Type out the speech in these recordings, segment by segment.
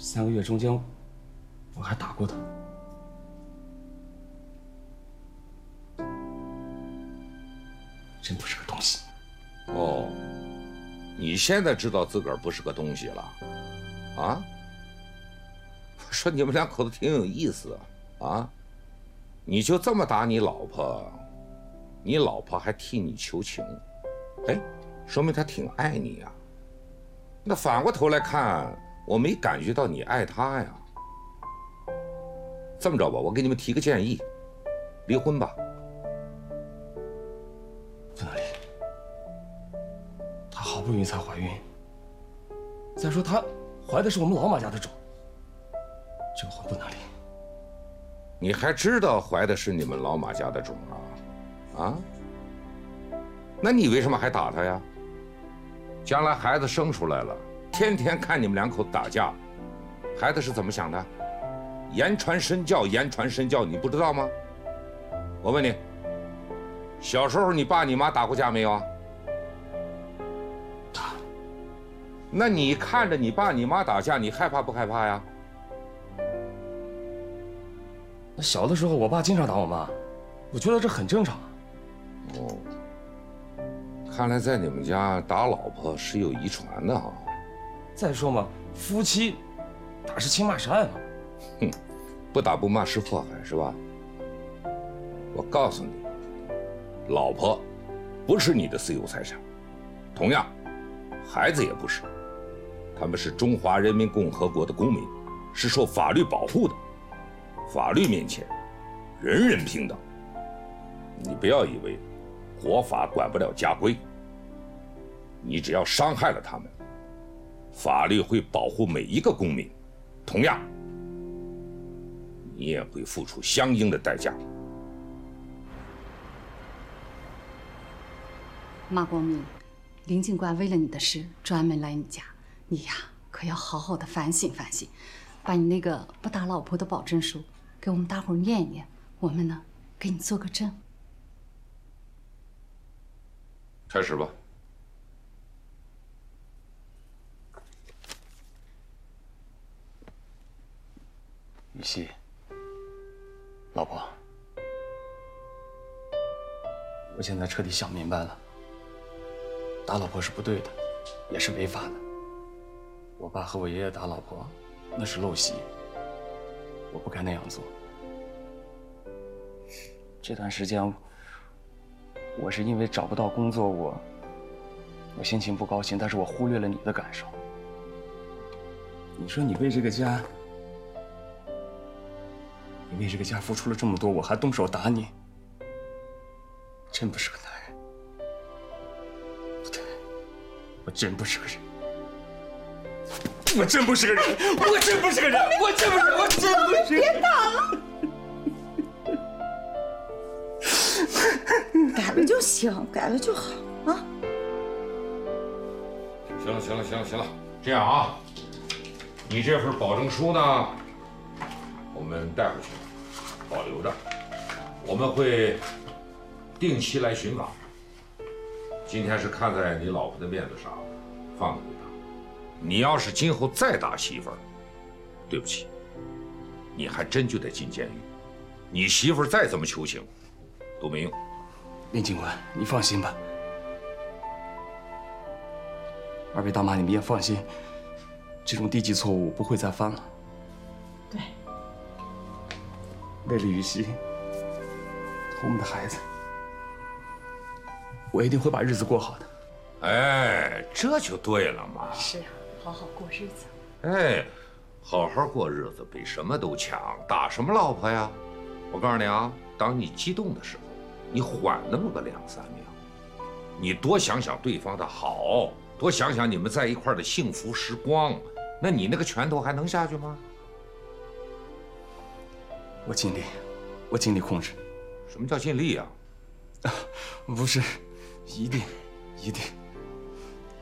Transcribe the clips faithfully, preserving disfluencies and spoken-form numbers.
三个月中间，我还打过他。真不是个东西。 哦，你现在知道自个儿不是个东西了，啊？我说你们两口子挺有意思啊，你就这么打你老婆，你老婆还替你求情，哎，说明她挺爱你呀。那反过头来看，我没感觉到你爱她呀。这么着吧，我给你们提个建议，离婚吧。 不能离，她好不容易才怀孕，再说她怀的是我们老马家的种，这个婚不能离。 你还知道怀的是你们老马家的种啊？啊？那你为什么还打他呀？将来孩子生出来了，天天看你们两口子打架，孩子是怎么想的？言传身教，言传身教，你不知道吗？我问你，小时候你爸你妈打过架没有啊？ 打。 那你看着你爸你妈打架，你害怕不害怕呀？ 那小的时候，我爸经常打我妈，我觉得这很正常。 哦，看来在你们家打老婆是有遗传的啊。 再说嘛，夫妻打是亲骂是爱嘛。 哼，不打不骂是祸害，是吧？我告诉你，老婆不是你的私有财产，同样，孩子也不是，他们是中华人民共和国的公民，是受法律保护的。法律面前，人人平等。你不要以为国法管不了家规，你只要伤害了他们，法律会保护每一个公民，同样，你也会付出相应的代价。 马国明，林警官为了你的事专门来你家，你呀可要好好的反省反省，把你那个不打老婆的保证书给我们大伙儿念一念，我们呢给你做个证。 开始吧。 雨熙，老婆，我现在彻底想明白了，打老婆是不对的，也是违法的。我爸和我爷爷打老婆，那是陋习，我不该那样做。这段时间，我是因为找不到工作，我我心情不高兴，但是我忽略了你的感受。你说你为这个家，你为这个家付出了这么多，我还动手打你，真不是个男人。不对，我真不是个人。我真不是个人，我真不是个人，我真不是，我真不是。 别打了，改了就行，改了就好啊。 行了，行了，行了，行了，这样啊，你这份保证书呢，我们带回去，保留着，我们会定期来巡访。今天是看在你老婆的面子上，放过她。你要是今后再打媳妇儿，对不起，你还真就得进监狱。你媳妇儿再怎么求情，都没用。 林警官，你放心吧。二位大妈，你们也放心，这种低级错误不会再犯了。 对。 为了雨熙，我们的孩子，我一定会把日子过好的。 哎，这就对了嘛。 是啊，好好过日子。 哎，好好过日子比什么都强，打什么老婆呀？我告诉你啊，当你激动的时候，你缓那么个两三秒，你多想想对方的好，多想想你们在一块儿的幸福时光，那你那个拳头还能下去吗？ 我尽力，我尽力控制。 什么叫尽力啊？ 不是，一定，一定。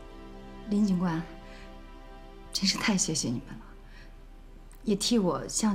林警官，真是太谢谢你们了，也替我向